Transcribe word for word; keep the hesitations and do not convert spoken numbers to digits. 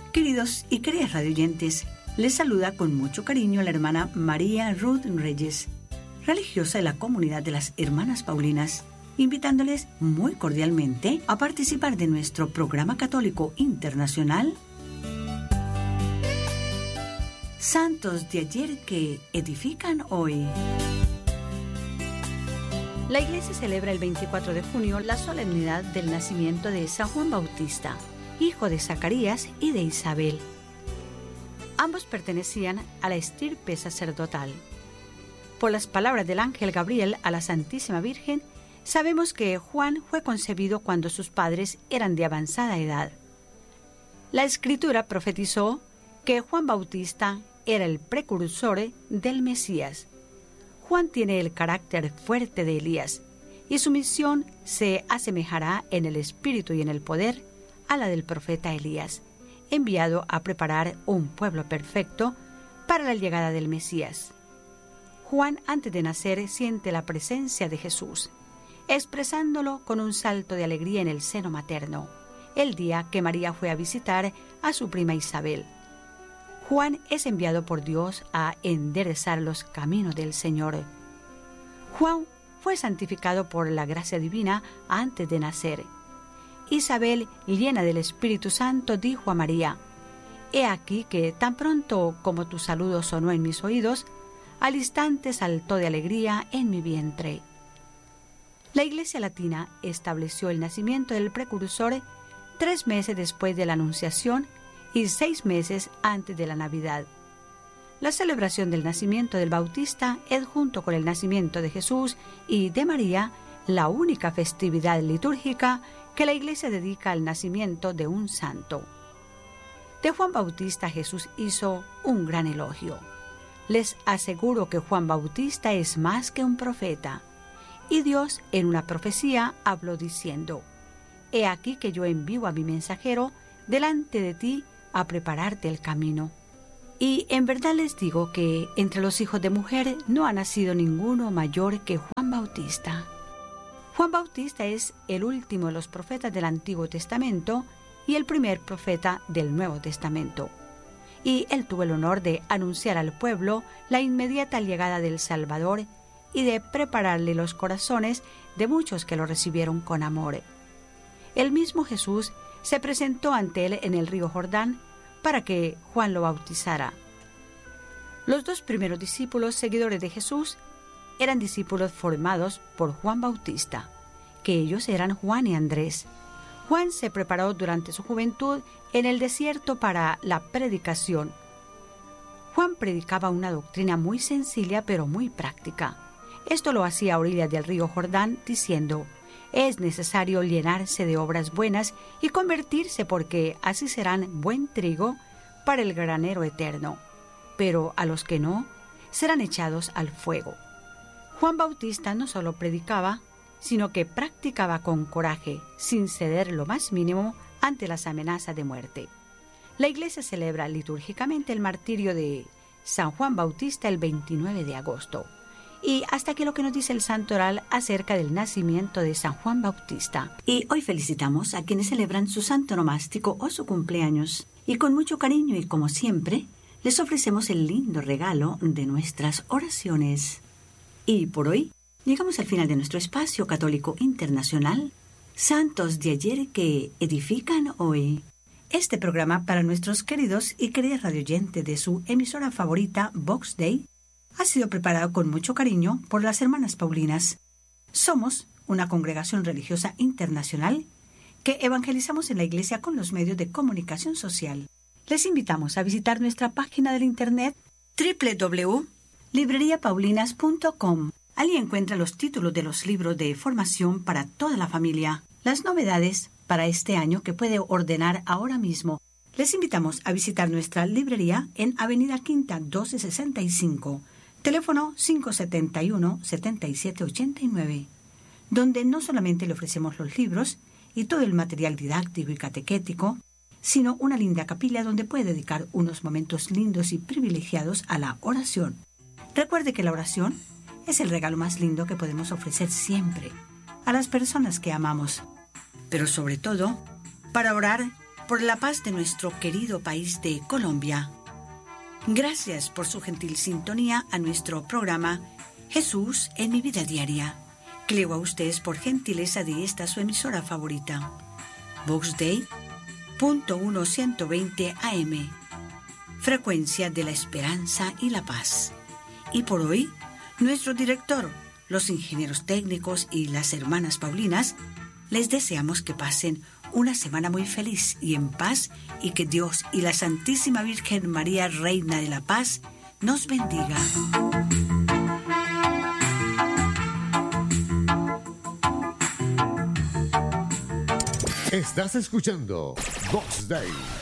Queridos y queridas radioyentes, les saluda con mucho cariño la hermana María Ruth Reyes, religiosa de la comunidad de las Hermanas Paulinas, invitándoles muy cordialmente a participar de nuestro programa católico internacional Santos de ayer que edifican hoy. La Iglesia celebra el veinticuatro de junio la solemnidad del nacimiento de San Juan Bautista, hijo de Zacarías y de Isabel. Ambos pertenecían a la estirpe sacerdotal. Por las palabras del ángel Gabriel a la Santísima Virgen, sabemos que Juan fue concebido cuando sus padres eran de avanzada edad. La Escritura profetizó que Juan Bautista era el precursor del Mesías. Juan tiene el carácter fuerte de Elías, y su misión se asemejará en el espíritu y en el poder a la del profeta Elías, enviado a preparar un pueblo perfecto para la llegada del Mesías. Juan, antes de nacer, siente la presencia de Jesús, expresándolo con un salto de alegría en el seno materno, el día que María fue a visitar a su prima Isabel. Juan es enviado por Dios a enderezar los caminos del Señor. Juan fue santificado por la gracia divina antes de nacer. Isabel, llena del Espíritu Santo, dijo a María: «He aquí que tan pronto como tu saludo sonó en mis oídos, al instante saltó de alegría en mi vientre». La Iglesia Latina estableció el nacimiento del precursor tres meses después de la Anunciación y seis meses antes de la Navidad. La celebración del nacimiento del Bautista es, junto con el nacimiento de Jesús y de María, la única festividad litúrgica que la Iglesia dedica al nacimiento de un santo. De Juan Bautista Jesús hizo un gran elogio. Les aseguro que Juan Bautista es más que un profeta. Y Dios en una profecía habló diciendo: «He aquí que yo envío a mi mensajero delante de ti a prepararte el camino». Y en verdad les digo que entre los hijos de mujer no ha nacido ninguno mayor que Juan Bautista. Juan Bautista es el último de los profetas del Antiguo Testamento y el primer profeta del Nuevo Testamento. Y él tuvo el honor de anunciar al pueblo la inmediata llegada del Salvador y de prepararle los corazones de muchos que lo recibieron con amor. El mismo Jesús se presentó ante él en el río Jordán para que Juan lo bautizara. Los dos primeros discípulos seguidores de Jesús eran discípulos formados por Juan Bautista, que ellos eran Juan y Andrés. Juan se preparó durante su juventud en el desierto para la predicación. Juan predicaba una doctrina muy sencilla pero muy práctica. Esto lo hacía a orillas del río Jordán, diciendo: «Es necesario llenarse de obras buenas y convertirse, porque así serán buen trigo para el granero eterno. Pero a los que no, serán echados al fuego». Juan Bautista no solo predicaba, sino que practicaba con coraje, sin ceder lo más mínimo ante las amenazas de muerte. La Iglesia celebra litúrgicamente el martirio de San Juan Bautista el veintinueve de agosto. Y hasta aquí lo que nos dice el Santo Oral acerca del nacimiento de San Juan Bautista. Y hoy felicitamos a quienes celebran su santo nomástico o su cumpleaños. Y con mucho cariño y como siempre, les ofrecemos el lindo regalo de nuestras oraciones. Y por hoy, llegamos al final de nuestro espacio católico internacional, Santos de ayer que edifican hoy. Este programa para nuestros queridos y queridas radioyentes de su emisora favorita, Vox Dei, ha sido preparado con mucho cariño por las Hermanas Paulinas. Somos una congregación religiosa internacional que evangelizamos en la Iglesia con los medios de comunicación social. Les invitamos a visitar nuestra página del internet doble u doble u doble u punto librería paulinas punto com. Allí encuentra los títulos de los libros de formación para toda la familia, las novedades para este año que puede ordenar ahora mismo. Les invitamos a visitar nuestra librería en Avenida Quinta doce sesenta y cinco, teléfono cinco siete uno, siete siete ocho nueve, donde no solamente le ofrecemos los libros y todo el material didáctico y catequético, sino una linda capilla donde puede dedicar unos momentos lindos y privilegiados a la oración. Recuerde que la oración es el regalo más lindo que podemos ofrecer siempre a las personas que amamos, pero sobre todo para orar por la paz de nuestro querido país de Colombia. Gracias por su gentil sintonía a nuestro programa Jesús en mi vida diaria, que llegó a ustedes por gentileza de esta su emisora favorita, Vox Dei punto uno ciento veinte A M, frecuencia de la esperanza y la paz. Y por hoy, nuestro director, los ingenieros técnicos y las hermanas Paulinas, les deseamos que pasen una semana muy feliz y en paz, y que Dios y la Santísima Virgen María, Reina de la Paz, nos bendiga. Estás escuchando Vox Dei.